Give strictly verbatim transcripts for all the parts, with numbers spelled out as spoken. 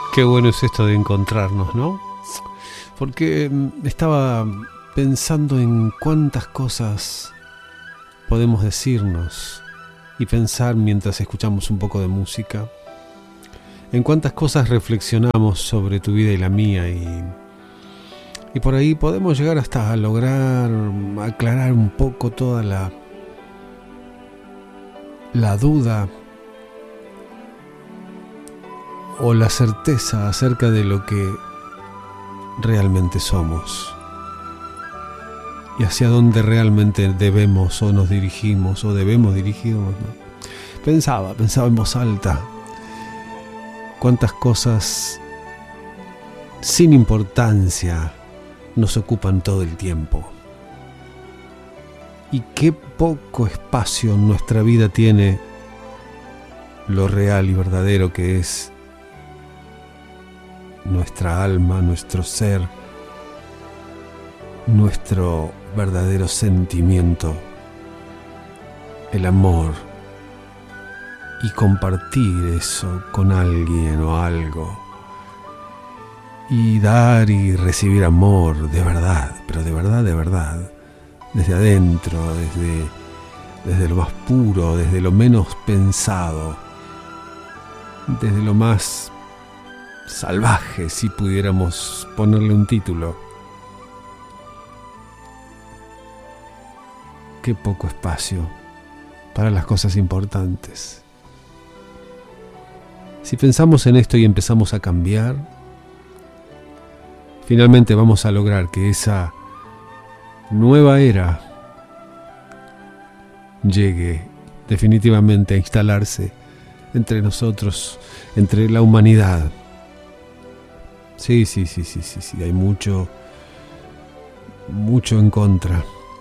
Qué bueno es esto de encontrarnos, ¿no? Porque estaba pensando en cuántas cosas podemos decirnos y pensar mientras escuchamos un poco de música. En cuántas cosas reflexionamos sobre tu vida y la mía y, y por ahí podemos llegar hasta a lograr aclarar un poco toda la, la duda o la certeza acerca de lo que realmente somos y hacia dónde realmente debemos o nos dirigimos o debemos dirigirnos, ¿no? Pensaba, pensaba en voz alta cuántas cosas sin importancia nos ocupan todo el tiempo y qué poco espacio en nuestra vida tiene lo real y verdadero que es nuestra alma, nuestro ser, nuestro verdadero sentimiento, el amor, y compartir eso con alguien o algo, y dar y recibir amor de verdad, pero de verdad, de verdad, desde adentro, desde, desde lo más puro, desde lo menos pensado, desde lo más salvaje, si pudiéramos ponerle un título. Qué poco espacio para las cosas importantes. Si pensamos en esto y empezamos a cambiar, finalmente vamos a lograr que esa nueva era llegue definitivamente a instalarse entre nosotros, entre la humanidad. Sí, sí, sí, sí, sí, sí, hay mucho, mucho en contra.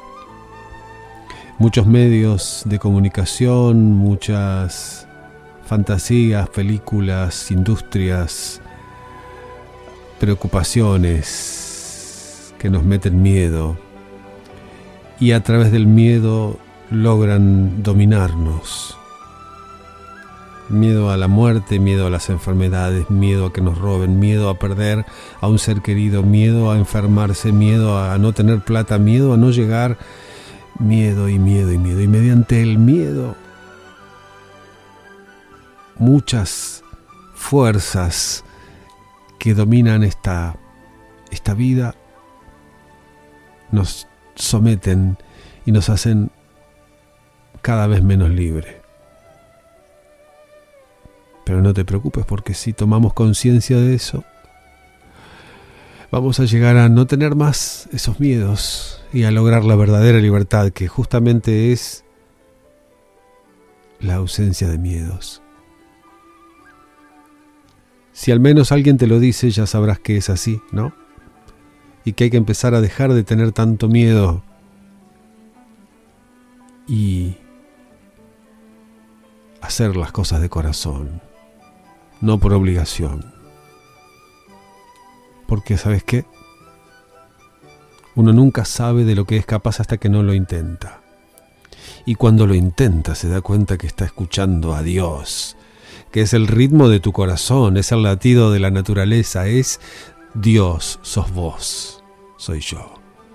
Muchos medios de comunicación, muchas fantasías, películas, industrias, preocupaciones que nos meten miedo y a través del miedo logran dominarnos. Miedo a la muerte, miedo a las enfermedades, miedo a que nos roben, miedo a perder a un ser querido, miedo a enfermarse, miedo a no tener plata, miedo a no llegar, miedo y miedo y miedo. Y mediante el miedo, muchas fuerzas que dominan esta, esta vida nos someten y nos hacen cada vez menos libres. Pero no te preocupes, porque si tomamos conciencia de eso, vamos a llegar a no tener más esos miedos y a lograr la verdadera libertad, que justamente es la ausencia de miedos. Si al menos alguien te lo dice, ya sabrás que es así, ¿no? Y que hay que empezar a dejar de tener tanto miedo y hacer las cosas de corazón. No por obligación. Porque, ¿sabes qué? Uno nunca sabe de lo que es capaz hasta que no lo intenta. Y cuando lo intenta se da cuenta que está escuchando a Dios, que es el ritmo de tu corazón, es el latido de la naturaleza, es Dios, sos vos, soy yo,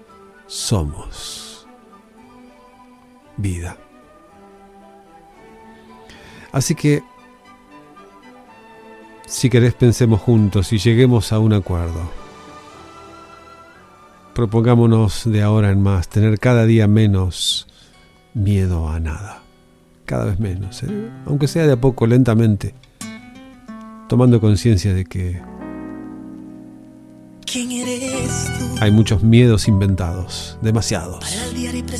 somos vida. Así que si querés, pensemos juntos y lleguemos a un acuerdo. Propongámonos de ahora en más tener cada día menos miedo a nada. Cada vez menos, ¿eh? Aunque sea de a poco, lentamente. Tomando conciencia de que ¿Quién eres tú? hay muchos miedos inventados, demasiados. Para el diario y